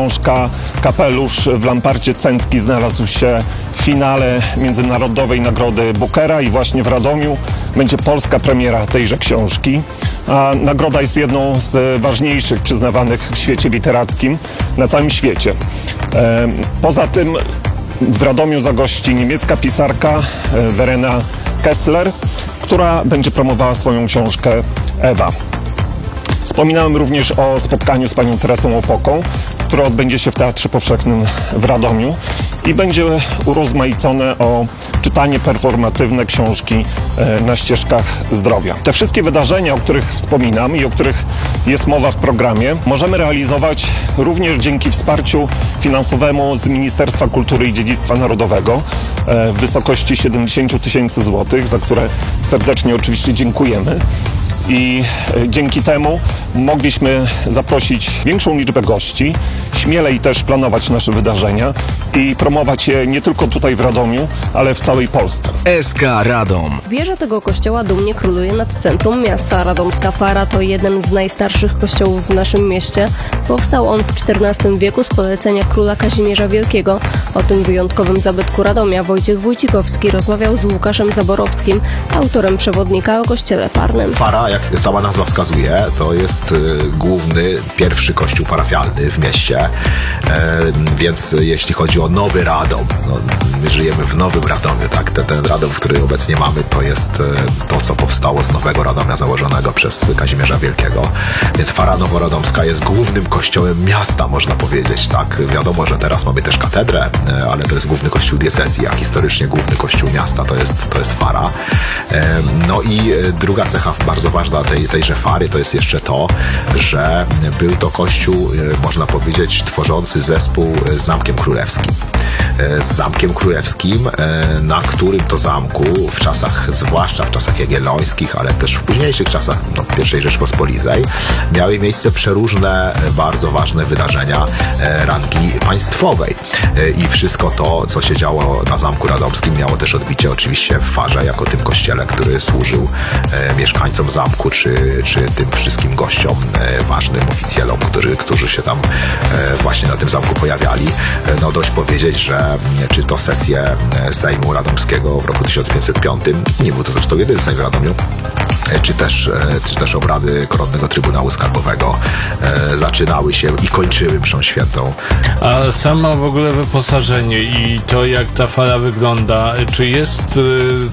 książka Kapelusz w Lamparcie Cętki znalazł się w finale Międzynarodowej Nagrody Bookera i właśnie w Radomiu będzie polska premiera tejże książki. A nagroda jest jedną z ważniejszych przyznawanych w świecie literackim na całym świecie. Poza tym w Radomiu zagości niemiecka pisarka Verena Kessler, która będzie promowała swoją książkę Ewa. Wspominałem również o spotkaniu z panią Teresą Opoką, które odbędzie się w Teatrze Powszechnym w Radomiu i będzie urozmaicone o czytanie performatywne książki na ścieżkach zdrowia. Te wszystkie wydarzenia, o których wspominam i o których jest mowa w programie, możemy realizować również dzięki wsparciu finansowemu z Ministerstwa Kultury i Dziedzictwa Narodowego w wysokości 70 000 złotych, za które serdecznie oczywiście dziękujemy. I dzięki temu mogliśmy zaprosić większą liczbę gości, śmielej też planować nasze wydarzenia i promować je nie tylko tutaj w Radomiu, ale w całej Polsce. SK Radom. Wieża tego kościoła dumnie króluje nad centrum miasta. Radomska Fara to jeden z najstarszych kościołów w naszym mieście. Powstał on w XIV wieku z polecenia króla Kazimierza Wielkiego. O tym wyjątkowym zabytku Radomia Wojciech Wójcikowski rozmawiał z Łukaszem Zaborowskim, autorem przewodnika o kościele farnym. Fara, jak sama nazwa wskazuje, to jest główny, pierwszy kościół parafialny w mieście, więc jeśli chodzi o Nowy Radom, no, my żyjemy w Nowym Radomiu, tak? Ten Radom, który obecnie mamy, to jest to, co powstało z Nowego Radomia założonego przez Kazimierza Wielkiego, więc Fara Noworadomska jest głównym kościołem miasta, można powiedzieć, tak? Wiadomo, że teraz mamy też katedrę, ale to jest główny kościół diecezji, a historycznie główny kościół miasta to jest Fara. No i druga cecha bardzo ważna tejże Fary to jest jeszcze to, że był to kościół, można powiedzieć, tworzący zespół z Zamkiem Królewskim. Z Zamkiem Królewskim, na którym to zamku w czasach, zwłaszcza w czasach jagiellońskich, ale też w późniejszych czasach I Rzeczpospolitej, miały miejsce przeróżne, bardzo ważne wydarzenia rangi państwowej. I wszystko to, co się działo na Zamku Radomskim, miało też odbicie oczywiście w Farze, jako tym kościele, który służył mieszkańcom zamku, czy tym wszystkim gościom, ważnym oficjelom, którzy się tam właśnie na tym zamku pojawiali. No dość powiedzieć, że czy to sesje Sejmu Radomskiego w roku 1505, nie był to zresztą jedyny Sejm w Radomiu, czy też obrady Koronnego Trybunału Skarbowego zaczynały się i kończyły mszą świętą. A samo w ogóle wyposażenie i to, jak ta fala wygląda, czy jest